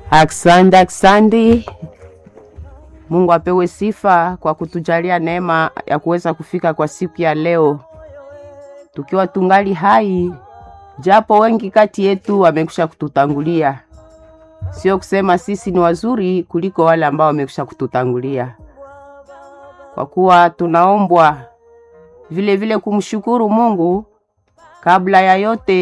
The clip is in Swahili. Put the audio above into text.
Aksandi. Mungu apewe sifa kwa kutujalia neema ya kuweza kufika kwa siku ya leo. Tukiwa tungali hai, japo wengi kati yetu wamekusha kututangulia. Sio kusema sisi ni wazuri kuliko wale ambao wamekusha kututangulia. Kwa kuwa tunaombwa vile vile kumshukuru Mungu kabla ya yote.